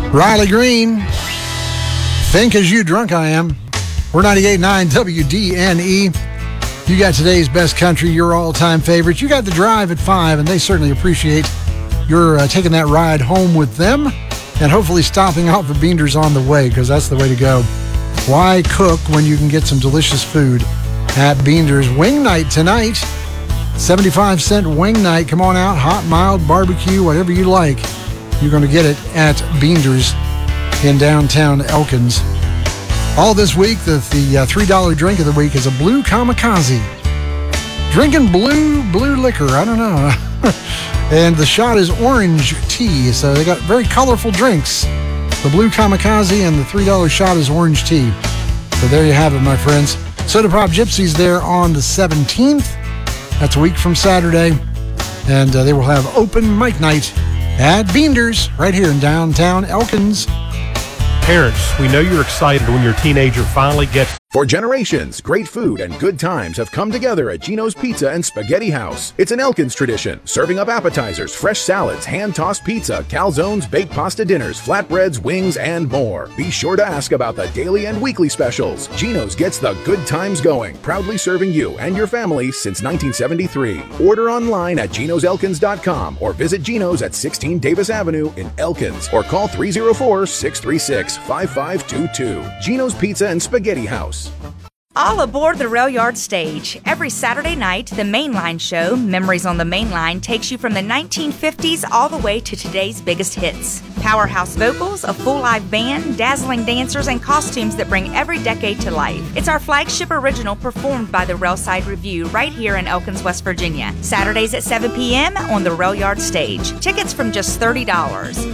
Riley Green, Think As You Drunk I Am. We're 98.9 WDNE. You got today's best country, your all-time favorites. You got the drive at 5, and they certainly appreciate your taking that ride home with them and hopefully stopping off at Beander's on the way, because that's the way to go. Why cook when you can get some delicious food at Beander's? Wing night tonight, 75-cent wing night. Come on out, hot, mild, barbecue, whatever you like. You're going to get it at Beander's in downtown Elkins. All this week, the $3 drink of the week is a Blue Kamikaze. Drinking blue liquor, I don't know. And the shot is orange tea, so they got very colorful drinks. The Blue Kamikaze and the $3 shot is orange tea. So there you have it, my friends. Soda Pop Gypsies there on the 17th. That's a week from Saturday. And they will have open mic night at Beander's right here in downtown Elkins. Parents, we know you're excited when your teenager finally gets... For generations, great food and good times have come together at Gino's Pizza and Spaghetti House. It's an Elkins tradition, serving up appetizers, fresh salads, hand-tossed pizza, calzones, baked pasta dinners, flatbreads, wings, and more. Be sure to ask about the daily and weekly specials. Gino's gets the good times going, proudly serving you and your family since 1973. Order online at ginoselkins.com or visit Gino's at 16 Davis Avenue in Elkins or call 304-636-5522. Gino's Pizza and Spaghetti House. All aboard the Rail Yard Stage. Every Saturday night, the Mainline Show, Memories on the Mainline, takes you from the 1950s all the way to today's biggest hits. Powerhouse vocals, a full live band, dazzling dancers, and costumes that bring every decade to life. It's our flagship original performed by the Railside Review right here in Elkins, West Virginia. Saturdays at 7 p.m. on the Rail Yard Stage. Tickets from just $30.